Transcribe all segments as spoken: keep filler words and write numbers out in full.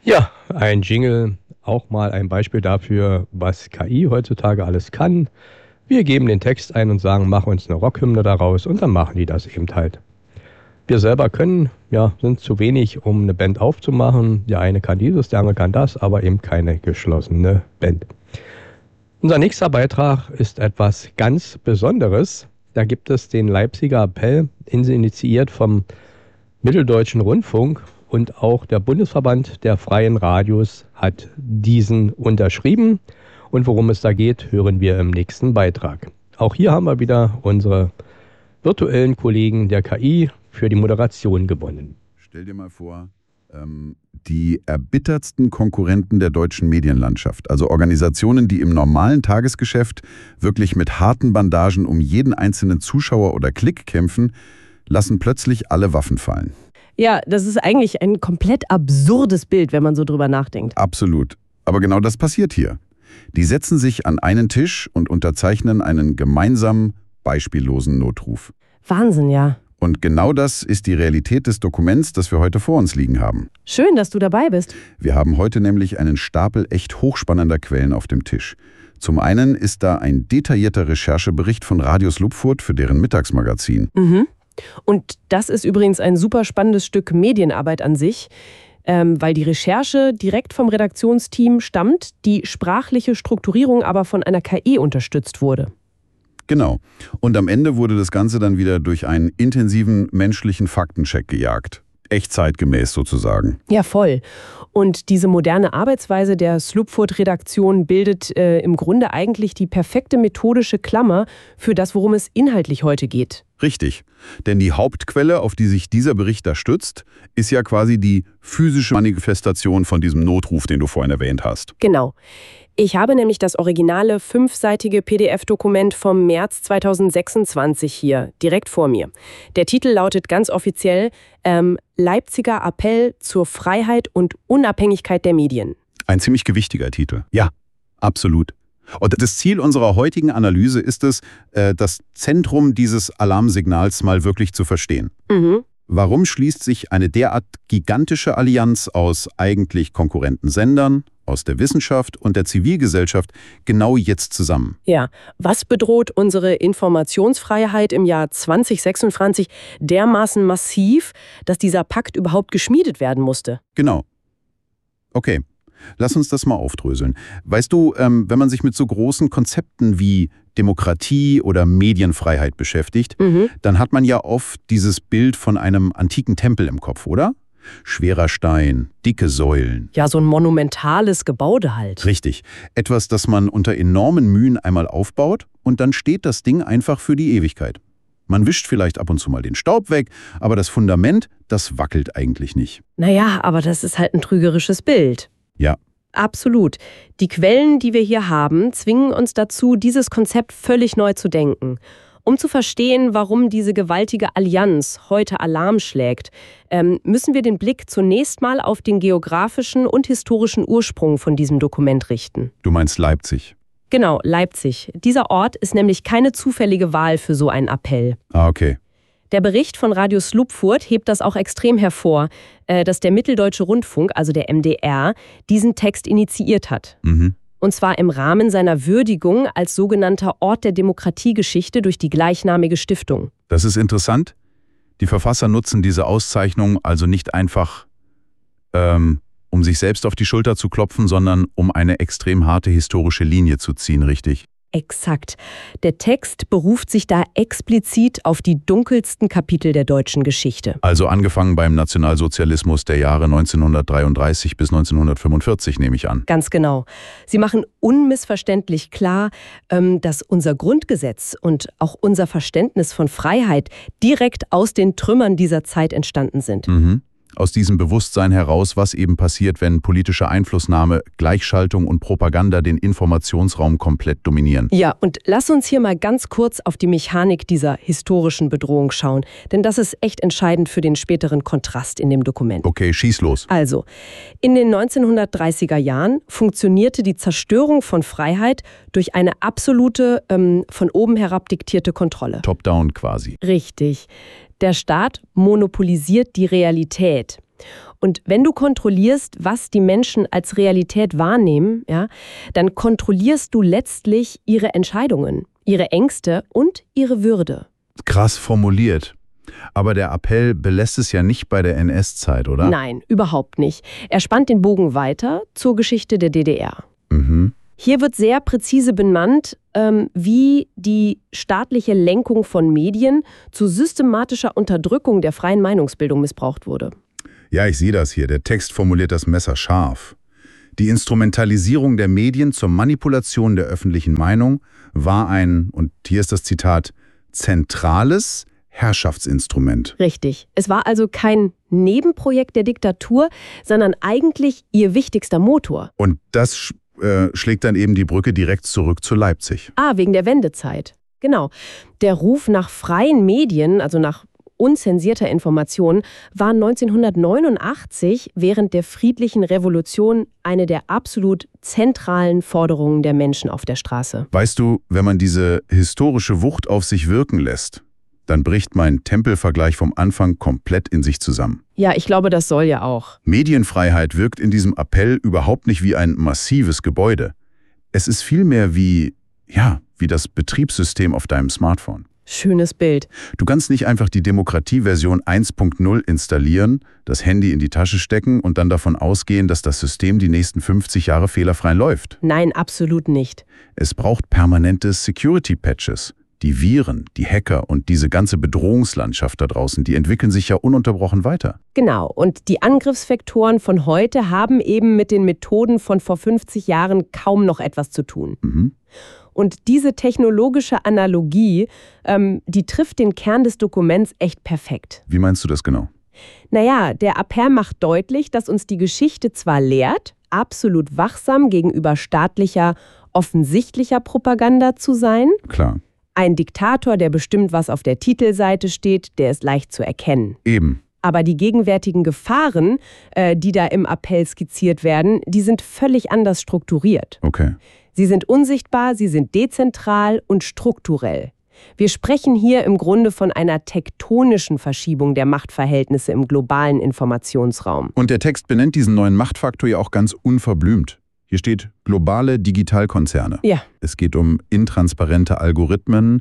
Ja, ein Jingle, auch mal ein Beispiel dafür, was K I heutzutage alles kann. Wir geben den Text ein und sagen, mach uns eine Rockhymne daraus und dann machen die das eben halt. Wir selber können, ja, sind zu wenig, um eine Band aufzumachen. Der eine kann dieses, der andere kann das, aber eben keine geschlossene Band. Unser nächster Beitrag ist etwas ganz Besonderes. Da gibt es den Leipziger Appell, initiiert vom Mitteldeutschen Rundfunk, und auch der Bundesverband der Freien Radios hat diesen unterschrieben. Und worum es da geht, hören wir im nächsten Beitrag. Auch hier haben wir wieder unsere virtuellen Kollegen der K I für die Moderation gewonnen. Stell dir mal vor, ähm, die erbittertsten Konkurrenten der deutschen Medienlandschaft, also Organisationen, die im normalen Tagesgeschäft wirklich mit harten Bandagen um jeden einzelnen Zuschauer oder Klick kämpfen, lassen plötzlich alle Waffen fallen. Ja, das ist eigentlich ein komplett absurdes Bild, wenn man so drüber nachdenkt. Absolut. Aber genau das passiert hier. Die setzen sich an einen Tisch und unterzeichnen einen gemeinsamen, beispiellosen Notruf. Wahnsinn, ja. Und genau das ist die Realität des Dokuments, das wir heute vor uns liegen haben. Schön, dass du dabei bist. Wir haben heute nämlich einen Stapel echt hochspannender Quellen auf dem Tisch. Zum einen ist da ein detaillierter Recherchebericht von Radius Lupfurt für deren Mittagsmagazin. Mhm. Und das ist übrigens ein super spannendes Stück Medienarbeit an sich, ähm, weil die Recherche direkt vom Redaktionsteam stammt, die sprachliche Strukturierung aber von einer K I unterstützt wurde. Genau. Und am Ende wurde das Ganze dann wieder durch einen intensiven menschlichen Faktencheck gejagt. Echtzeitgemäß sozusagen. Ja, voll. Und diese moderne Arbeitsweise der Slupfurt-Redaktion bildet äh, im Grunde eigentlich die perfekte methodische Klammer für das, worum es inhaltlich heute geht. Richtig. Denn die Hauptquelle, auf die sich dieser Bericht da stützt, ist ja quasi die physische Manifestation von diesem Notruf, den du vorhin erwähnt hast. Genau. Ich habe nämlich das originale fünfseitige P D F-Dokument vom März zweitausendsechsundzwanzig hier, direkt vor mir. Der Titel lautet ganz offiziell ähm, Leipziger Appell zur Freiheit und Unabhängigkeit der Medien. Ein ziemlich gewichtiger Titel. Ja, absolut. Und das Ziel unserer heutigen Analyse ist es, äh, das Zentrum dieses Alarmsignals mal wirklich zu verstehen. Mhm. Warum schließt sich eine derart gigantische Allianz aus eigentlich konkurrenten Sendern, aus der Wissenschaft und der Zivilgesellschaft genau jetzt zusammen? Ja, was bedroht unsere Informationsfreiheit im Jahr zweitausendsechsundzwanzig dermaßen massiv, dass dieser Pakt überhaupt geschmiedet werden musste? Genau. Okay, lass uns das mal aufdröseln. Weißt du, ähm, wenn man sich mit so großen Konzepten wie Demokratie oder Medienfreiheit beschäftigt, Mhm. dann hat man ja oft dieses Bild von einem antiken Tempel im Kopf, oder? Schwerer Stein, dicke Säulen. Ja, so ein monumentales Gebäude halt. Richtig. Etwas, das man unter enormen Mühen einmal aufbaut und dann steht das Ding einfach für die Ewigkeit. Man wischt vielleicht ab und zu mal den Staub weg, aber das Fundament, das wackelt eigentlich nicht. Naja, aber das ist halt ein trügerisches Bild. Ja. Absolut. Die Quellen, die wir hier haben, zwingen uns dazu, dieses Konzept völlig neu zu denken. Um zu verstehen, warum diese gewaltige Allianz heute Alarm schlägt, ähm, müssen wir den Blick zunächst mal auf den geografischen und historischen Ursprung von diesem Dokument richten. Du meinst Leipzig? Genau, Leipzig. Dieser Ort ist nämlich keine zufällige Wahl für so einen Appell. Ah, okay. Der Bericht von Radius Lupfurt hebt das auch extrem hervor, äh, dass der Mitteldeutsche Rundfunk, also der M D R, diesen Text initiiert hat. Mhm. Und zwar im Rahmen seiner Würdigung als sogenannter Ort der Demokratiegeschichte durch die gleichnamige Stiftung. Das ist interessant. Die Verfasser nutzen diese Auszeichnung also nicht einfach, ähm, um sich selbst auf die Schulter zu klopfen, sondern um eine extrem harte historische Linie zu ziehen, richtig? Exakt. Der Text beruft sich da explizit auf die dunkelsten Kapitel der deutschen Geschichte. Also angefangen beim Nationalsozialismus der Jahre neunzehnhundertdreiunddreißig bis neunzehnhundertfünfundvierzig, nehme ich an. Ganz genau. Sie machen unmissverständlich klar, dass unser Grundgesetz und auch unser Verständnis von Freiheit direkt aus den Trümmern dieser Zeit entstanden sind. Mhm. Aus diesem Bewusstsein heraus, was eben passiert, wenn politische Einflussnahme, Gleichschaltung und Propaganda den Informationsraum komplett dominieren. Ja, und lass uns hier mal ganz kurz auf die Mechanik dieser historischen Bedrohung schauen, denn das ist echt entscheidend für den späteren Kontrast in dem Dokument. Okay, schieß los. Also, in den neunzehnhundertdreißiger Jahren funktionierte die Zerstörung von Freiheit durch eine absolute, ähm, von oben herab diktierte Kontrolle. Top-down quasi. Richtig. Der Staat monopolisiert die Realität. Und wenn du kontrollierst, was die Menschen als Realität wahrnehmen, ja, dann kontrollierst du letztlich ihre Entscheidungen, ihre Ängste und ihre Würde. Krass formuliert. Aber der Appell belässt es ja nicht bei der N S-Zeit, oder? Nein, überhaupt nicht. Er spannt den Bogen weiter zur Geschichte der D D R. Mhm. Hier wird sehr präzise benannt, ähm, wie die staatliche Lenkung von Medien zu systematischer Unterdrückung der freien Meinungsbildung missbraucht wurde. Ja, ich sehe das hier. Der Text formuliert das Messer scharf. Die Instrumentalisierung der Medien zur Manipulation der öffentlichen Meinung war ein, und hier ist das Zitat, zentrales Herrschaftsinstrument. Richtig. Es war also kein Nebenprojekt der Diktatur, sondern eigentlich ihr wichtigster Motor. Und das sch äh, schlägt dann eben die Brücke direkt zurück zu Leipzig. Ah, wegen der Wendezeit. Genau. Der Ruf nach freien Medien, also nach unzensierter Information, war neunzehnhundertneunundachtzig während der friedlichen Revolution eine der absolut zentralen Forderungen der Menschen auf der Straße. Weißt du, wenn man diese historische Wucht auf sich wirken lässt, dann bricht mein Tempelvergleich vom Anfang komplett in sich zusammen. Ja, ich glaube, das soll ja auch. Medienfreiheit wirkt in diesem Appell überhaupt nicht wie ein massives Gebäude. Es ist vielmehr wie, ja, wie das Betriebssystem auf deinem Smartphone. Schönes Bild. Du kannst nicht einfach die Demokratieversion eins Punkt null installieren, das Handy in die Tasche stecken und dann davon ausgehen, dass das System die nächsten fünfzig Jahre fehlerfrei läuft. Nein, absolut nicht. Es braucht permanente Security-Patches. Die Viren, die Hacker und diese ganze Bedrohungslandschaft da draußen, die entwickeln sich ja ununterbrochen weiter. Genau. Und die Angriffsvektoren von heute haben eben mit den Methoden von vor fünfzig Jahren kaum noch etwas zu tun. Mhm. Und diese technologische Analogie, ähm, die trifft den Kern des Dokuments echt perfekt. Wie meinst du das genau? Naja, der Appell macht deutlich, dass uns die Geschichte zwar lehrt, absolut wachsam gegenüber staatlicher, offensichtlicher Propaganda zu sein. Klar. Ein Diktator, der bestimmt, was auf der Titelseite steht, der ist leicht zu erkennen. Eben. Aber die gegenwärtigen Gefahren, äh, die da im Appell skizziert werden, die sind völlig anders strukturiert. Okay. Sie sind unsichtbar, sie sind dezentral und strukturell. Wir sprechen hier im Grunde von einer tektonischen Verschiebung der Machtverhältnisse im globalen Informationsraum. Und der Text benennt diesen neuen Machtfaktor ja auch ganz unverblümt. Hier steht globale Digitalkonzerne. Ja. Es geht um intransparente Algorithmen,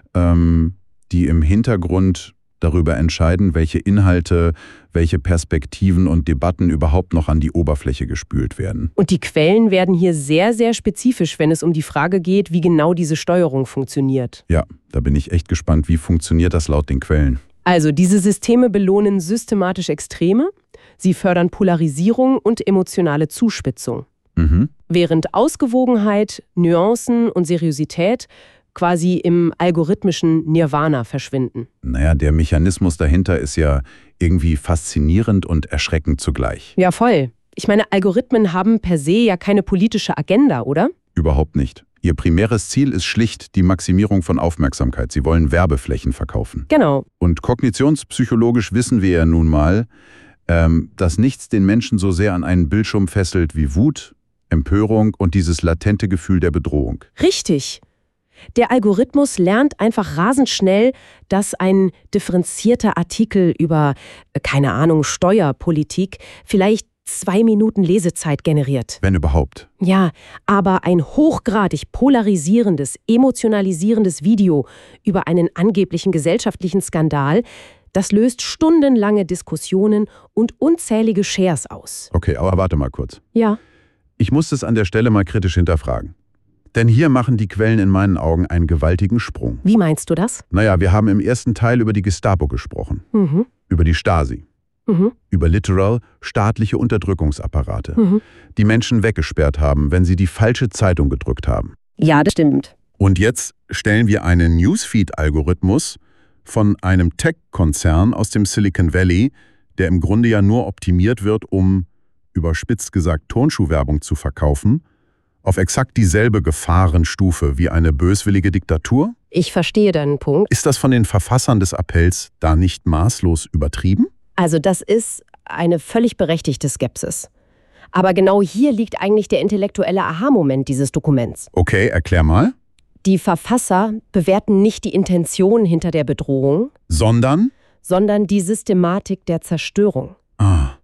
ähm, die im Hintergrund darüber entscheiden, welche Inhalte, welche Perspektiven und Debatten überhaupt noch an die Oberfläche gespült werden. Und die Quellen werden hier sehr, sehr spezifisch, wenn es um die Frage geht, wie genau diese Steuerung funktioniert. Ja, da bin ich echt gespannt, wie funktioniert das laut den Quellen. Also, diese Systeme belohnen systematisch Extreme, sie fördern Polarisierung und emotionale Zuspitzung. Mhm. Während Ausgewogenheit, Nuancen und Seriosität quasi im algorithmischen Nirvana verschwinden. Naja, der Mechanismus dahinter ist ja irgendwie faszinierend und erschreckend zugleich. Ja, voll. Ich meine, Algorithmen haben per se ja keine politische Agenda, oder? Überhaupt nicht. Ihr primäres Ziel ist schlicht die Maximierung von Aufmerksamkeit. Sie wollen Werbeflächen verkaufen. Genau. Und kognitionspsychologisch wissen wir ja nun mal, ähm, dass nichts den Menschen so sehr an einen Bildschirm fesselt wie Wut, Empörung und dieses latente Gefühl der Bedrohung. Richtig. Der Algorithmus lernt einfach rasend schnell, dass ein differenzierter Artikel über, keine Ahnung, Steuerpolitik vielleicht zwei Minuten Lesezeit generiert. Wenn überhaupt. Ja, aber ein hochgradig polarisierendes, emotionalisierendes Video über einen angeblichen gesellschaftlichen Skandal, das löst stundenlange Diskussionen und unzählige Shares aus. Okay, aber warte mal kurz. Ja. Ich muss es an der Stelle mal kritisch hinterfragen. Denn hier machen die Quellen in meinen Augen einen gewaltigen Sprung. Wie meinst du das? Naja, wir haben im ersten Teil über die Gestapo gesprochen, Mhm. über die Stasi, Mhm. über literal staatliche Unterdrückungsapparate, Mhm. die Menschen weggesperrt haben, wenn sie die falsche Zeitung gedrückt haben. Ja, das stimmt. Und jetzt stellen wir einen Newsfeed-Algorithmus von einem Tech-Konzern aus dem Silicon Valley, der im Grunde ja nur optimiert wird, um, überspitzt gesagt, Turnschuhwerbung zu verkaufen, auf exakt dieselbe Gefahrenstufe wie eine böswillige Diktatur? Ich verstehe deinen Punkt. Ist das von den Verfassern des Appells da nicht maßlos übertrieben? Also das ist eine völlig berechtigte Skepsis. Aber genau hier liegt eigentlich der intellektuelle Aha-Moment dieses Dokuments. Okay, erklär mal. Die Verfasser bewerten nicht die Intention hinter der Bedrohung, Sondern? sondern die Systematik der Zerstörung. Ah,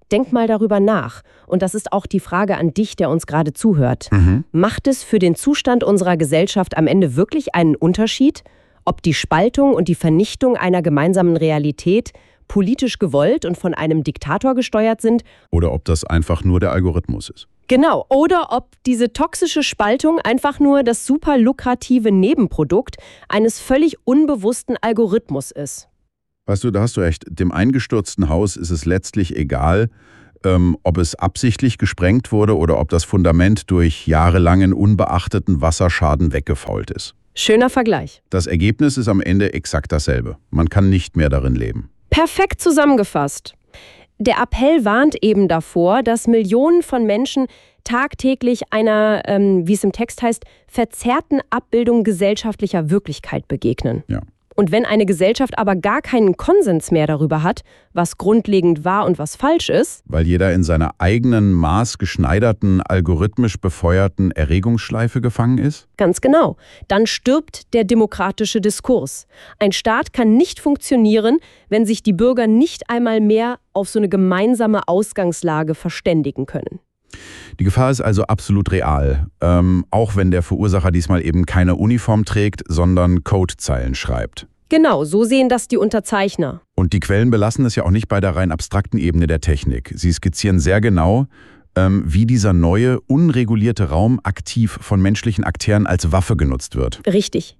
Denk mal darüber nach. Und das ist auch die Frage an dich, der uns gerade zuhört. Mhm. Macht es für den Zustand unserer Gesellschaft am Ende wirklich einen Unterschied, ob die Spaltung und die Vernichtung einer gemeinsamen Realität politisch gewollt und von einem Diktator gesteuert sind? Oder ob das einfach nur der Algorithmus ist. Genau. Oder ob diese toxische Spaltung einfach nur das super lukrative Nebenprodukt eines völlig unbewussten Algorithmus ist. Weißt du, da hast du recht. Dem eingestürzten Haus ist es letztlich egal, ähm, ob es absichtlich gesprengt wurde oder ob das Fundament durch jahrelangen unbeachteten Wasserschaden weggefault ist. Schöner Vergleich. Das Ergebnis ist am Ende exakt dasselbe. Man kann nicht mehr darin leben. Perfekt zusammengefasst. Der Appell warnt eben davor, dass Millionen von Menschen tagtäglich einer, ähm, wie es im Text heißt, verzerrten Abbildung gesellschaftlicher Wirklichkeit begegnen. Ja. Und wenn eine Gesellschaft aber gar keinen Konsens mehr darüber hat, was grundlegend wahr und was falsch ist, Weil jeder in seiner eigenen maßgeschneiderten, algorithmisch befeuerten Erregungsschleife gefangen ist? ganz genau, dann stirbt der demokratische Diskurs. Ein Staat kann nicht funktionieren, wenn sich die Bürger nicht einmal mehr auf so eine gemeinsame Ausgangslage verständigen können. Die Gefahr ist also absolut real, ähm, auch wenn der Verursacher diesmal eben keine Uniform trägt, sondern Codezeilen schreibt. Genau, so sehen das die Unterzeichner. Und die Quellen belassen es ja auch nicht bei der rein abstrakten Ebene der Technik. Sie skizzieren sehr genau, ähm, wie dieser neue, unregulierte Raum aktiv von menschlichen Akteuren als Waffe genutzt wird. Richtig.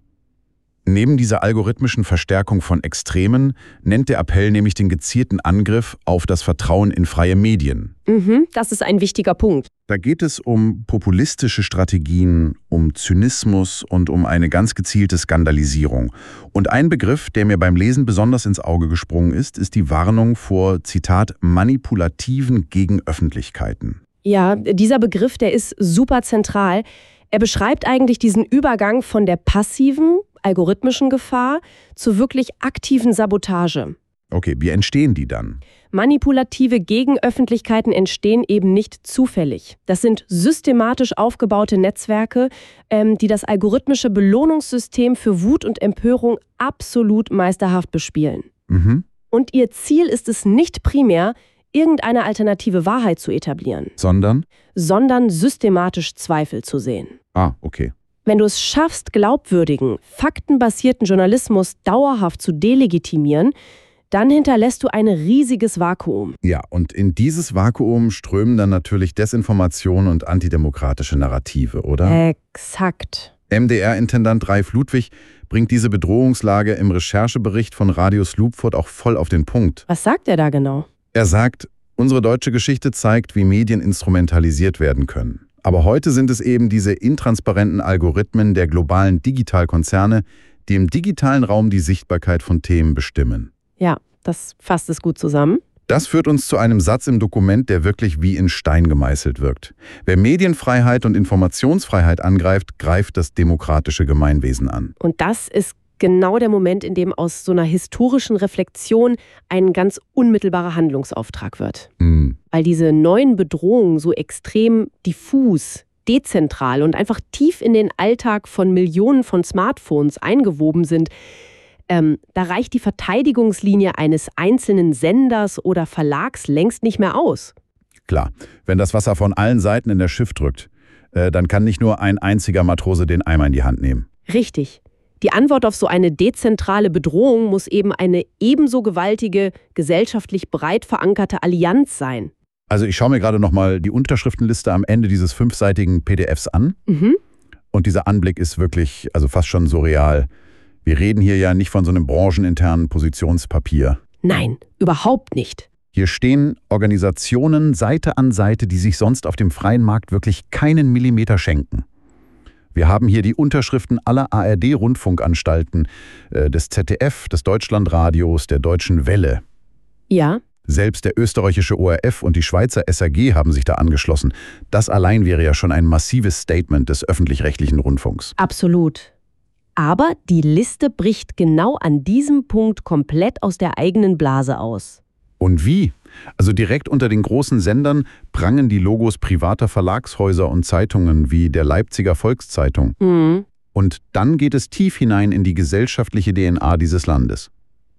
Neben dieser algorithmischen Verstärkung von Extremen nennt der Appell nämlich den gezielten Angriff auf das Vertrauen in freie Medien. Mhm, das ist ein wichtiger Punkt. Da geht es um populistische Strategien, um Zynismus und um eine ganz gezielte Skandalisierung. Und ein Begriff, der mir beim Lesen besonders ins Auge gesprungen ist, ist die Warnung vor, Zitat, manipulativen Gegenöffentlichkeiten. Ja, dieser Begriff, der ist super zentral. Er beschreibt eigentlich diesen Übergang von der passiven, algorithmischen Gefahr zur wirklich aktiven Sabotage. Okay, wie entstehen die dann? Manipulative Gegenöffentlichkeiten entstehen eben nicht zufällig. Das sind systematisch aufgebaute Netzwerke, ähm, die das algorithmische Belohnungssystem für Wut und Empörung absolut meisterhaft bespielen. Mhm. Und ihr Ziel ist es nicht primär, irgendeine alternative Wahrheit zu etablieren, Sondern? sondern systematisch Zweifel zu sehen. Ah, okay. Wenn du es schaffst, glaubwürdigen, faktenbasierten Journalismus dauerhaft zu delegitimieren, dann hinterlässt du ein riesiges Vakuum. Ja, und in dieses Vakuum strömen dann natürlich Desinformation und antidemokratische Narrative, oder? Exakt. M D R-Intendant Ralf Ludwig bringt diese Bedrohungslage im Recherchebericht von Radio Slupford auch voll auf den Punkt. Was sagt er da genau? Er sagt, unsere deutsche Geschichte zeigt, wie Medien instrumentalisiert werden können. Aber heute sind es eben diese intransparenten Algorithmen der globalen Digitalkonzerne, die im digitalen Raum die Sichtbarkeit von Themen bestimmen. Ja, das fasst es gut zusammen. Das führt uns zu einem Satz im Dokument, der wirklich wie in Stein gemeißelt wirkt. Wer Medienfreiheit und Informationsfreiheit angreift, greift das demokratische Gemeinwesen an. Und das ist genau der Moment, in dem aus so einer historischen Reflexion ein ganz unmittelbarer Handlungsauftrag wird. Hm. Weil diese neuen Bedrohungen so extrem diffus, dezentral und einfach tief in den Alltag von Millionen von Smartphones eingewoben sind, ähm, da reicht die Verteidigungslinie eines einzelnen Senders oder Verlags längst nicht mehr aus. Klar, wenn das Wasser von allen Seiten in das Schiff drückt, äh, dann kann nicht nur ein einziger Matrose den Eimer in die Hand nehmen. Richtig. Die Antwort auf so eine dezentrale Bedrohung muss eben eine ebenso gewaltige, gesellschaftlich breit verankerte Allianz sein. Also ich schaue mir gerade nochmal die Unterschriftenliste am Ende dieses fünfseitigen P D Fs an. Mhm. Und dieser Anblick ist wirklich, also fast schon surreal. Wir reden hier ja nicht von so einem brancheninternen Positionspapier. Nein, überhaupt nicht. Hier stehen Organisationen Seite an Seite, die sich sonst auf dem freien Markt wirklich keinen Millimeter schenken. Wir haben hier die Unterschriften aller A R D-Rundfunkanstalten, äh, des Z D F, des Deutschlandradios, der Deutschen Welle. Ja. Selbst der österreichische O R F und die Schweizer S R G haben sich da angeschlossen. Das allein wäre ja schon ein massives Statement des öffentlich-rechtlichen Rundfunks. Absolut. Aber die Liste bricht genau an diesem Punkt komplett aus der eigenen Blase aus. Und wie? Also direkt unter den großen Sendern prangen die Logos privater Verlagshäuser und Zeitungen wie der Leipziger Volkszeitung. Mhm. Und dann geht es tief hinein in die gesellschaftliche D N A dieses Landes.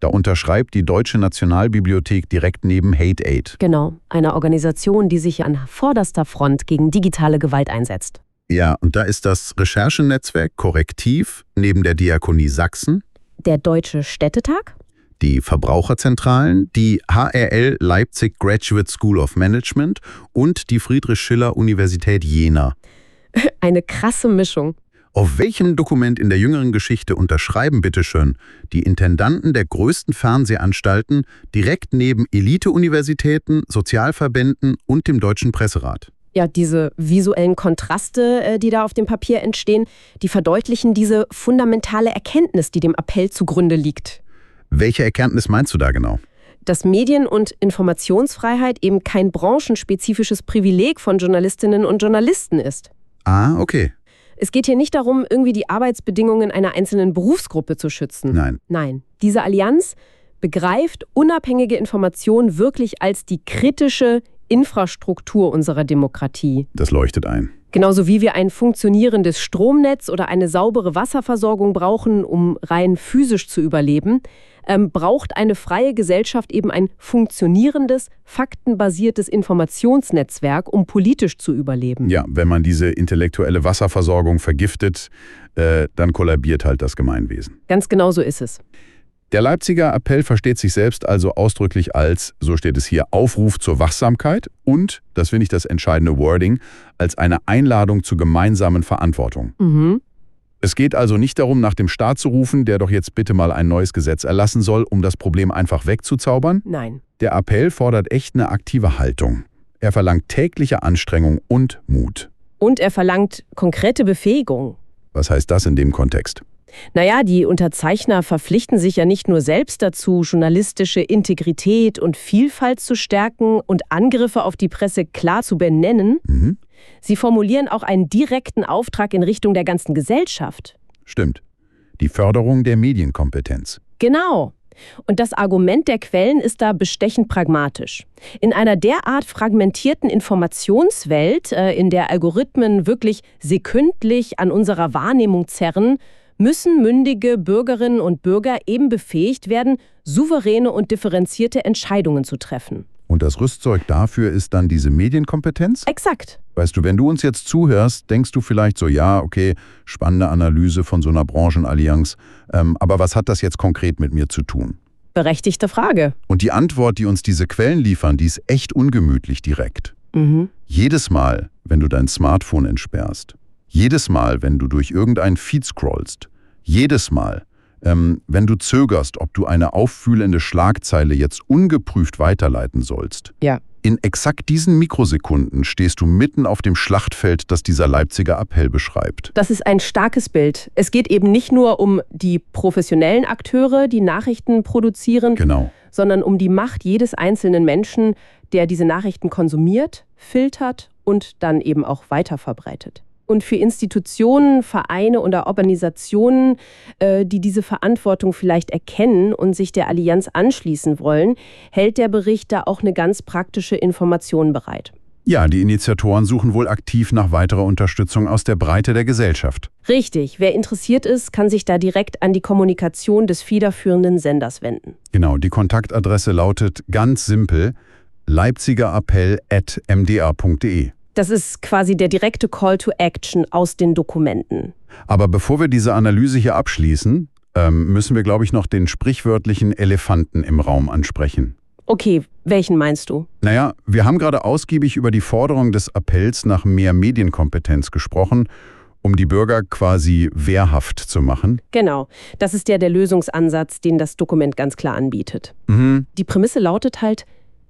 Da unterschreibt die Deutsche Nationalbibliothek direkt neben Hate Aid. Genau, eine Organisation, die sich an vorderster Front gegen digitale Gewalt einsetzt. Ja, und da ist das Recherchenetzwerk Korrektiv neben der Diakonie Sachsen, Der Deutsche Städtetag, die Verbraucherzentralen, die H R L Leipzig Graduate School of Management und die Friedrich-Schiller-Universität Jena. eine krasse Mischung. Auf welchem Dokument in der jüngeren Geschichte unterschreiben bitteschön die Intendanten der größten Fernsehanstalten direkt neben Elite-Universitäten, Sozialverbänden und dem Deutschen Presserat? Ja, diese visuellen Kontraste, äh, die da auf dem Papier entstehen, die verdeutlichen diese fundamentale Erkenntnis, die dem Appell zugrunde liegt. Welche Erkenntnis meinst du da genau? Dass Medien- und Informationsfreiheit eben kein branchenspezifisches Privileg von Journalistinnen und Journalisten ist. Ah, okay. Es geht hier nicht darum, irgendwie die Arbeitsbedingungen einer einzelnen Berufsgruppe zu schützen. Nein. Nein. Diese Allianz begreift unabhängige Information wirklich als die kritische Infrastruktur unserer Demokratie. Das leuchtet ein. Genauso wie wir ein funktionierendes Stromnetz oder eine saubere Wasserversorgung brauchen, um rein physisch zu überleben, ähm, braucht eine freie Gesellschaft eben ein funktionierendes, faktenbasiertes Informationsnetzwerk, um politisch zu überleben. Ja, wenn man diese intellektuelle Wasserversorgung vergiftet, äh, dann kollabiert halt das Gemeinwesen. Ganz genau so ist es. Der Leipziger Appell versteht sich selbst also ausdrücklich als, so steht es hier, Aufruf zur Wachsamkeit und, das finde ich das entscheidende Wording, als eine Einladung zur gemeinsamen Verantwortung. Mhm. Es geht also nicht darum, nach dem Staat zu rufen, der doch jetzt bitte mal ein neues Gesetz erlassen soll, um das Problem einfach wegzuzaubern. Nein. Der Appell fordert echt eine aktive Haltung. Er verlangt tägliche Anstrengung und Mut. Und er verlangt konkrete Befähigung. Was heißt das in dem Kontext? Naja, die Unterzeichner verpflichten sich ja nicht nur selbst dazu, journalistische Integrität und Vielfalt zu stärken und Angriffe auf die Presse klar zu benennen. Mhm. Sie formulieren auch einen direkten Auftrag in Richtung der ganzen Gesellschaft. Stimmt. Die Förderung der Medienkompetenz. Genau. Und das Argument der Quellen ist da bestechend pragmatisch. In einer derart fragmentierten Informationswelt, äh, in der Algorithmen wirklich sekündlich an unserer Wahrnehmung zerren, müssen mündige Bürgerinnen und Bürger eben befähigt werden, souveräne und differenzierte Entscheidungen zu treffen. Und das Rüstzeug dafür ist dann diese Medienkompetenz? Exakt. Weißt du, wenn du uns jetzt zuhörst, denkst du vielleicht so, ja, okay, spannende Analyse von so einer Branchenallianz, ähm, aber was hat das jetzt konkret mit mir zu tun? Berechtigte Frage. Und die Antwort, die uns diese Quellen liefern, die ist echt ungemütlich direkt. Mhm. Jedes Mal, wenn du dein Smartphone entsperrst, jedes Mal, wenn du durch irgendein Feed scrollst, jedes Mal, ähm, wenn du zögerst, ob du eine auffühlende Schlagzeile jetzt ungeprüft weiterleiten sollst. Ja. In exakt diesen Mikrosekunden stehst du mitten auf dem Schlachtfeld, das dieser Leipziger Appell beschreibt. Das ist ein starkes Bild. Es geht eben nicht nur um die professionellen Akteure, die Nachrichten produzieren, Genau. sondern um die Macht jedes einzelnen Menschen, der diese Nachrichten konsumiert, filtert und dann eben auch weiterverbreitet. Und für Institutionen, Vereine oder Organisationen, äh, die diese Verantwortung vielleicht erkennen und sich der Allianz anschließen wollen, hält der Bericht da auch eine ganz praktische Information bereit. Ja, die Initiatoren suchen wohl aktiv nach weiterer Unterstützung aus der Breite der Gesellschaft. Richtig, wer interessiert ist, kann sich da direkt an die Kommunikation des federführenden Senders wenden. Genau, die Kontaktadresse lautet ganz simpel leipzigerappell at m d a punkt d e. Das ist quasi der direkte Call to Action aus den Dokumenten. Aber bevor wir diese Analyse hier abschließen, ähm, müssen wir, glaube ich, noch den sprichwörtlichen Elefanten im Raum ansprechen. Okay, welchen meinst du? Naja, wir haben gerade ausgiebig über die Forderung des Appells nach mehr Medienkompetenz gesprochen, um die Bürger quasi wehrhaft zu machen. Genau, das ist ja der Lösungsansatz, den das Dokument ganz klar anbietet. Mhm. Die Prämisse lautet halt,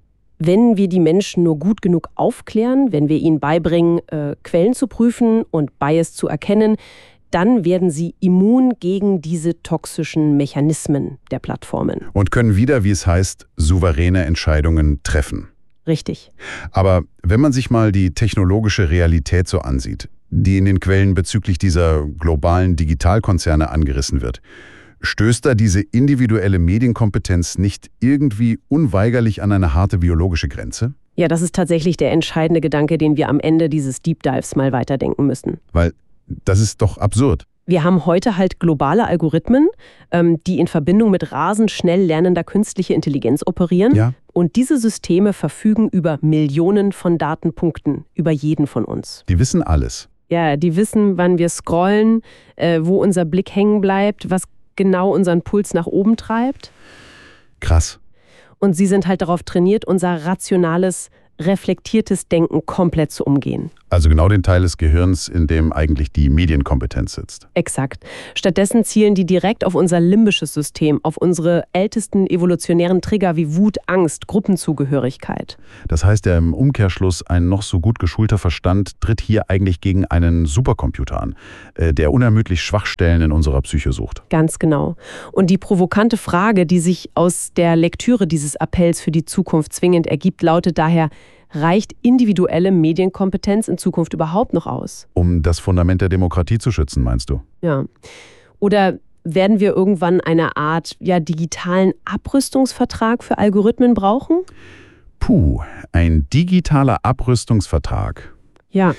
wenn wir die Menschen nur gut genug aufklären, wenn wir ihnen beibringen, äh, Quellen zu prüfen und Bias zu erkennen, dann werden sie immun gegen diese toxischen Mechanismen der Plattformen. Und können wieder, wie es heißt, souveräne Entscheidungen treffen. Richtig. Aber wenn man sich mal die technologische Realität so ansieht, die in den Quellen bezüglich dieser globalen Digitalkonzerne angerissen wird, stößt da diese individuelle Medienkompetenz nicht irgendwie unweigerlich an eine harte biologische Grenze? Ja, das ist tatsächlich der entscheidende Gedanke, den wir am Ende dieses Deep Dives mal weiterdenken müssen. Weil das ist doch absurd. Wir haben heute halt globale Algorithmen, ähm, die in Verbindung mit rasend schnell lernender künstlicher Intelligenz operieren. Ja. Und diese Systeme verfügen über Millionen von Datenpunkten über jeden von uns. Die wissen alles. Ja, die wissen, wann wir scrollen, äh, wo unser Blick hängen bleibt, was genau unseren Puls nach oben treibt. Krass. Und sie sind halt darauf trainiert, unser rationales, reflektiertes Denken komplett zu umgehen. Also genau den Teil des Gehirns, in dem eigentlich die Medienkompetenz sitzt. Exakt. Stattdessen zielen die direkt auf unser limbisches System, auf unsere ältesten evolutionären Trigger wie Wut, Angst, Gruppenzugehörigkeit. Das heißt ja im Umkehrschluss, ein noch so gut geschulter Verstand tritt hier eigentlich gegen einen Supercomputer an, äh, der unermüdlich Schwachstellen in unserer Psyche sucht. Ganz genau. Und die provokante Frage, die sich aus der Lektüre dieses Appells für die Zukunft zwingend ergibt, lautet daher: Reicht individuelle Medienkompetenz in Zukunft überhaupt noch aus? Um das Fundament der Demokratie zu schützen, meinst du? Ja. Oder werden wir irgendwann eine Art ja, digitalen Abrüstungsvertrag für Algorithmen brauchen? Puh, ein digitaler Abrüstungsvertrag. Ja.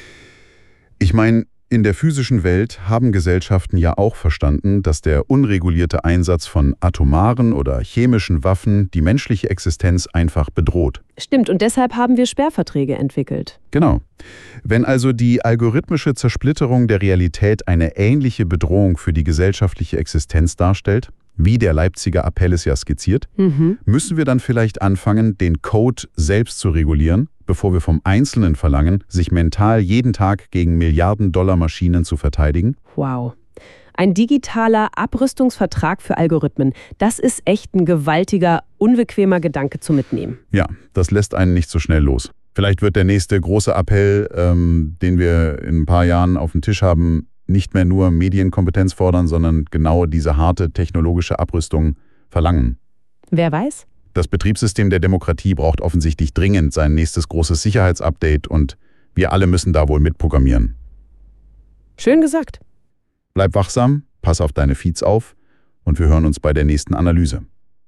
Ich meine, in der physischen Welt haben Gesellschaften ja auch verstanden, dass der unregulierte Einsatz von atomaren oder chemischen Waffen die menschliche Existenz einfach bedroht. Stimmt, und deshalb haben wir Sperrverträge entwickelt. Genau. Wenn also die algorithmische Zersplitterung der Realität eine ähnliche Bedrohung für die gesellschaftliche Existenz darstellt, wie der Leipziger Appell es ja skizziert, Mhm. müssen wir dann vielleicht anfangen, den Code selbst zu regulieren, bevor wir vom Einzelnen verlangen, sich mental jeden Tag gegen Milliarden-Dollar-Maschinen zu verteidigen? Wow. Ein digitaler Abrüstungsvertrag für Algorithmen. Das ist echt ein gewaltiger, unbequemer Gedanke zu mitnehmen. Ja, das lässt einen nicht so schnell los. Vielleicht wird der nächste große Appell, ähm, den wir in ein paar Jahren auf dem Tisch haben, nicht mehr nur Medienkompetenz fordern, sondern genau diese harte technologische Abrüstung verlangen. Wer weiß? Das Betriebssystem der Demokratie braucht offensichtlich dringend sein nächstes großes Sicherheitsupdate und wir alle müssen da wohl mitprogrammieren. Schön gesagt. Bleib wachsam, pass auf deine Feeds auf und wir hören uns bei der nächsten Analyse.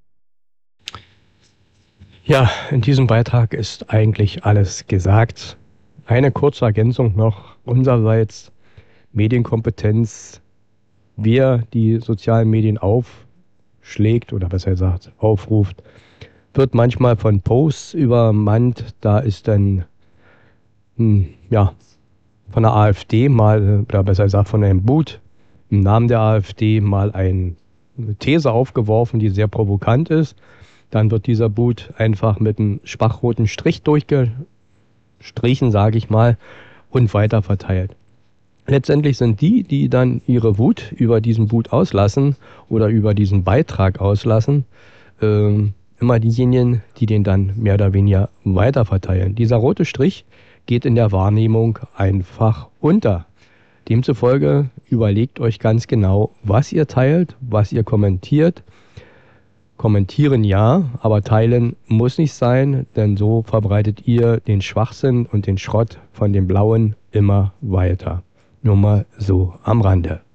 Ja, in diesem Beitrag ist eigentlich alles gesagt. Eine kurze Ergänzung noch unsererseits. Medienkompetenz, wer die sozialen Medien aufschlägt oder besser gesagt aufruft, wird manchmal von Posts übermannt. Da ist dann hm, ja, von der AfD mal, oder besser gesagt von einem Boot im Namen der AfD mal eine These aufgeworfen, die sehr provokant ist. Dann wird dieser Boot einfach mit einem schwachroten Strich durchgestrichen, sage ich mal, und weiter verteilt. Letztendlich sind die, die dann ihre Wut über diesen Boot auslassen oder über diesen Beitrag auslassen, äh, immer diejenigen, die den dann mehr oder weniger weiter verteilen. Dieser rote Strich geht in der Wahrnehmung einfach unter. Demzufolge überlegt euch ganz genau, was ihr teilt, was ihr kommentiert. Kommentieren ja, aber teilen muss nicht sein, denn so verbreitet ihr den Schwachsinn und den Schrott von den Blauen immer weiter. Nur mal so am Rande.